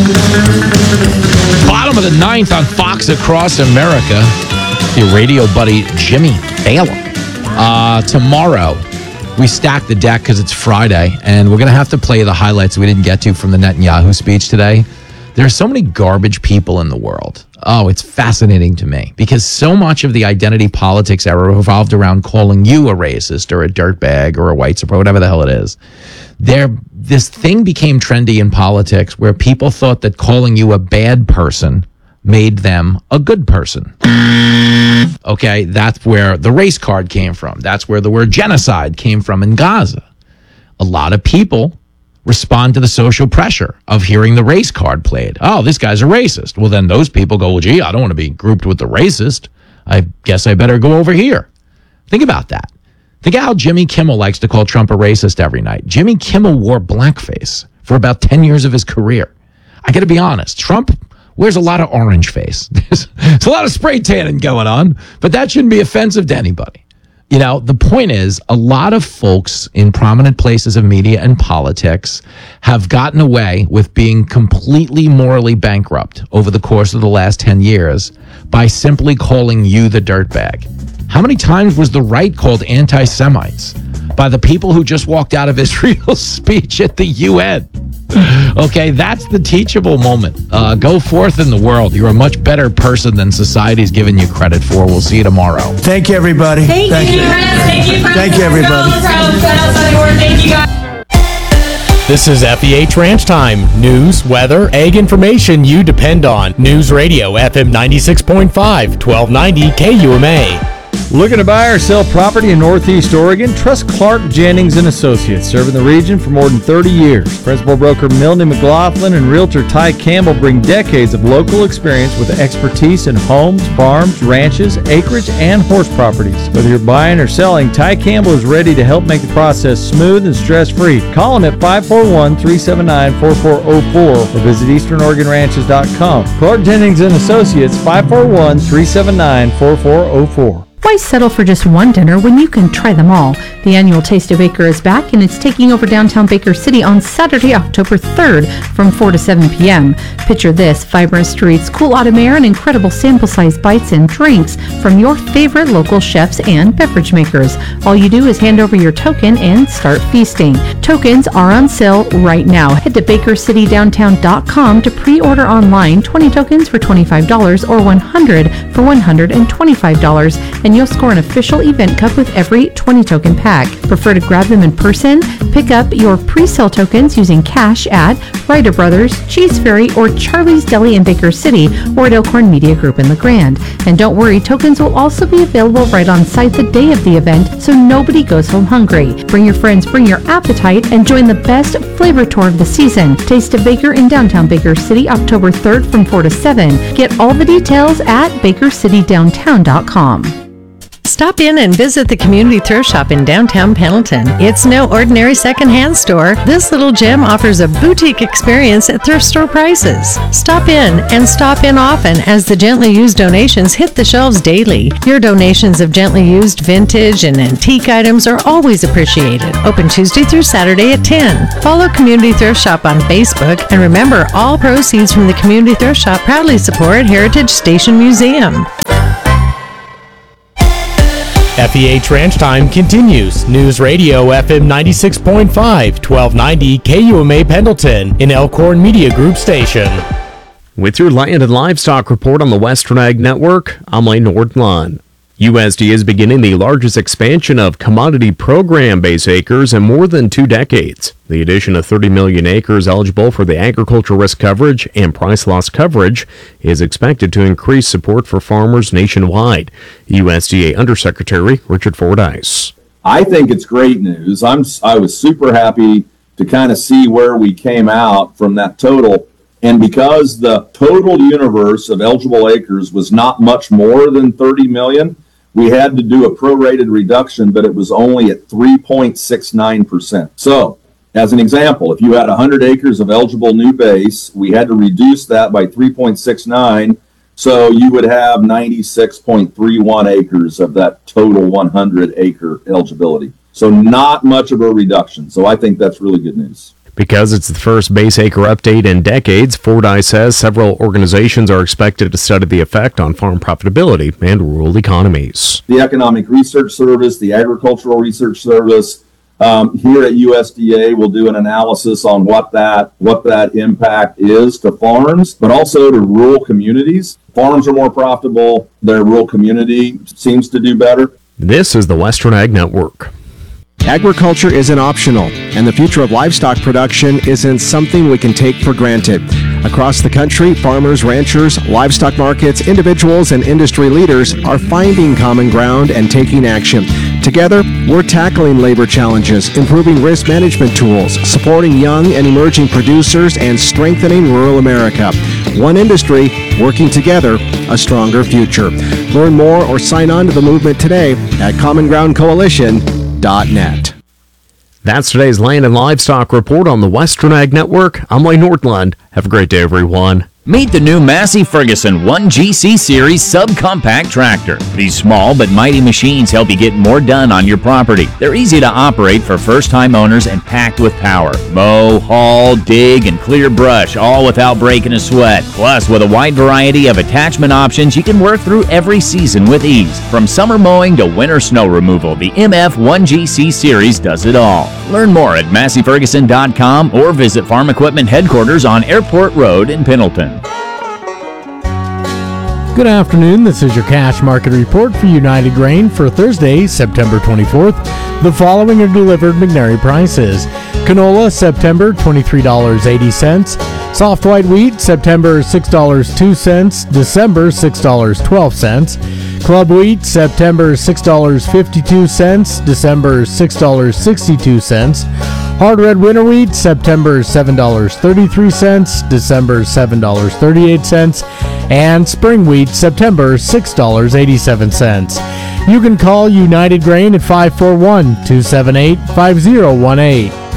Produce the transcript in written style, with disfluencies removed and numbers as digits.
Bottom of the ninth on Fox Across America. Your radio buddy, Jimmy Baylor. Tomorrow, we stack the deck because it's Friday, and we're going to have to play the highlights we didn't get to from the Netanyahu speech today. There are so many garbage people in the world. Oh, it's fascinating to me because so much of the identity politics era revolved around calling you a racist or a dirtbag or a white supremacist, whatever the hell it is. This thing became trendy in politics where people thought that calling you a bad person made them a good person. Okay, that's where the race card came from. That's where the word genocide came from in Gaza. A lot of people respond to the social pressure of hearing the race card played. Oh, this guy's a racist. Well, then those people go, well, gee, I don't want to be grouped with the racist. I guess I better go over here. Think about that. Think of how Jimmy Kimmel likes to call Trump a racist every night. Jimmy Kimmel wore blackface for about 10 years of his career. I got to be honest. Trump wears a lot of orange face. There's a lot of spray tanning going on, but that shouldn't be offensive to anybody. You know, the point is, a lot of folks in prominent places of media and politics have gotten away with being completely morally bankrupt over the course of the last 10 years by simply calling you the dirtbag. How many times was the right called anti-Semites by the people who just walked out of Israel's speech at the UN? Okay, that's the teachable moment. Go forth in the world. You're a much better person than society's giving you credit for. We'll see you tomorrow. Thank you, everybody. Thank you. Thank you, everybody. Thank you, guys. This is FEH Ranch Time. News, weather, ag information you depend on. News Radio, FM 96.5, 1290 KUMA. Looking to buy or sell property in Northeast Oregon? Trust Clark Jennings & Associates, serving the region for more than 30 years. Principal broker Milne McLaughlin and realtor Ty Campbell bring decades of local experience with expertise in homes, farms, ranches, acreage, and horse properties. Whether you're buying or selling, Ty Campbell is ready to help make the process smooth and stress-free. Call him at 541-379-4404 or visit EasternOregonRanches.com. Clark Jennings & Associates, 541-379-4404. Why settle for just one dinner when you can try them all? The annual Taste of Baker is back and it's taking over downtown Baker City on Saturday, October 3rd from 4 to 7 p.m. Picture this: vibrant streets, cool autumn air, and incredible sample-sized bites and drinks from your favorite local chefs and beverage makers. All you do is hand over your token and start feasting. Tokens are on sale right now. Head to BakerCityDowntown.com to pre-order online 20 tokens for $25 or 100 for $125, and you'll score an official event cup with every 20 token pack. Prefer to grab them in person? Pick up your pre-sale tokens using cash at Ryder Brothers, Cheese Fairy, or Charlie's Deli in Baker City, or at Elkhorn Media Group in La Grande. And don't worry, tokens will also be available right on site the day of the event, so nobody goes home hungry. Bring your friends, bring your appetite, and join the best flavor tour of the season. Taste of Baker in downtown Baker City, October 3rd from 4 to 7. Get all the details at BakerCityDowntown.com. Stop in and visit the Community Thrift Shop in downtown Pendleton. It's no ordinary secondhand store. This little gem offers a boutique experience at thrift store prices. Stop in and stop in often as the gently used donations hit the shelves daily. Your donations of gently used vintage and antique items are always appreciated. Open Tuesday through Saturday at 10. Follow Community Thrift Shop on Facebook, and remember, all proceeds from the Community Thrift Shop proudly support Heritage Station Museum. FEH Ranch Time continues. News Radio FM 96.5, 1290 KUMA Pendleton, an Elkhorn Media Group station. With your land and livestock report on the Western Ag Network, I'm Lane Nordlund. USDA is beginning the largest expansion of commodity program base acres in more than 2 decades. The addition of 30 million acres eligible for the agricultural risk coverage and price loss coverage is expected to increase support for farmers nationwide. USDA Undersecretary Richard Fordyce. I think it's great news. I was super happy to kind of see where we came out from that total. And because the total universe of eligible acres was not much more than 30 million, we had to do a prorated reduction, but it was only at 3.69%. So, as an example, if you had 100 acres of eligible new base, we had to reduce that by 3.69, so you would have 96.31 acres of that total 100 acre eligibility. So not much of a reduction. So I think that's really good news. Because it's the first base acre update in decades, Fordyce says several organizations are expected to study the effect on farm profitability and rural economies. The Economic Research Service, the Agricultural Research Service, here at USDA will do an analysis on what that impact is to farms, but also to rural communities. Farms are more profitable. Their rural community seems to do better. This is the Western Ag Network. Agriculture isn't optional, and the future of livestock production isn't something we can take for granted. Across the country, farmers, ranchers, livestock markets, individuals, and industry leaders are finding common ground and taking action. Together, we're tackling labor challenges, improving risk management tools, supporting young and emerging producers, and strengthening rural America. One industry, working together, a stronger future. Learn more or sign on to the movement today at commongroundcoalition.net. That's today's Land and Livestock Report on the Western Ag Network. I'm Wayne Nordlund. Have a great day, everyone. Meet the new Massey Ferguson 1GC Series subcompact tractor. These small but mighty machines help you get more done on your property. They're easy to operate for first-time owners and packed with power. Mow, haul, dig, and clear brush, all without breaking a sweat. Plus, with a wide variety of attachment options, you can work through every season with ease. From summer mowing to winter snow removal, the MF 1GC Series does it all. Learn more at MasseyFerguson.com or visit Farm Equipment Headquarters on Airport Road in Pendleton. Good afternoon. This is your cash market report for United Grain for Thursday, September 24th. The following are delivered McNary prices. Canola, September, $23.80. Soft white wheat, September, $6.02. December, $6.12. Club wheat, September, $6.52. December, $6.62. Hard red winter wheat, September, $7.33. December, $7.38. And spring wheat, September, $6.87. You can call United Grain at 541-278-5018.